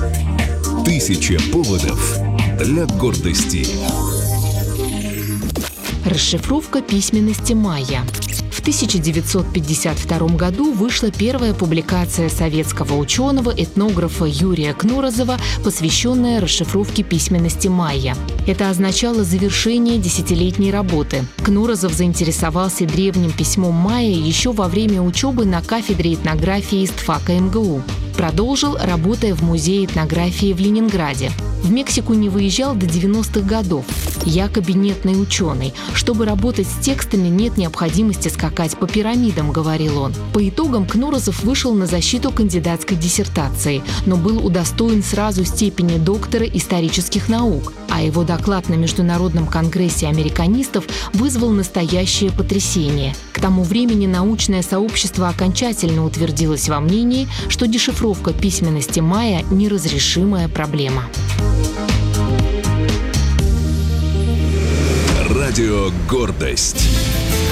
Тысяча поводов для гордости. Расшифровка письменности майя. В 1952 году вышла первая публикация советского ученого-этнографа Юрия Кнорозова, посвященная расшифровке письменности майя. Это означало завершение десятилетней работы. Кнорозов заинтересовался древним письмом майя еще во время учебы на кафедре этнографии ИСТФАКа МГУ. Продолжил, работая в Музее этнографии в Ленинграде. В Мексику не выезжал до 90-х годов. Я кабинетный ученый. Чтобы работать с текстами, нет необходимости скакать по пирамидам, говорил он. По итогам Кнорозов вышел на защиту кандидатской диссертации, но был удостоен сразу степени доктора исторических наук, а его доклад на Международном конгрессе американистов вызвал настоящее потрясение. К тому времени научное сообщество окончательно утвердилось во мнении, что дешифровка письменности майя – неразрешимая проблема. Радио «Гордость».